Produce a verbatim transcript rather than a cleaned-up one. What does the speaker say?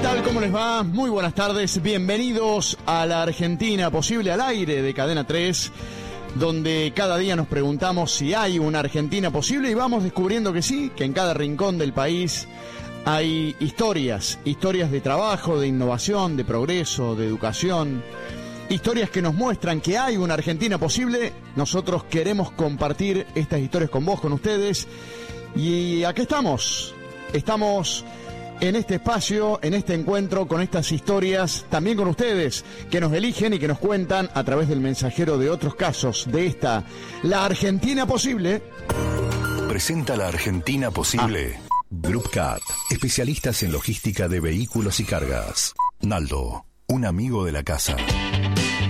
tal? ¿Cómo les va? Muy buenas tardes. Bienvenidos a la Argentina Posible, al aire de Cadena tres, donde cada día nos preguntamos si hay una Argentina posible y vamos descubriendo que sí, que en cada rincón del país hay historias, historias de trabajo, de innovación, de progreso, de educación, historias que nos muestran que hay una Argentina posible. Nosotros queremos compartir estas historias con vos, con ustedes, y aquí estamos, estamos en este espacio, en este encuentro, con estas historias, también con ustedes, que nos eligen y que nos cuentan a través del mensajero de otros casos de esta, la Argentina posible. Presenta la Argentina posible. Ah. Group Cat, especialistas en logística de vehículos y cargas. Naldo, un amigo de la casa.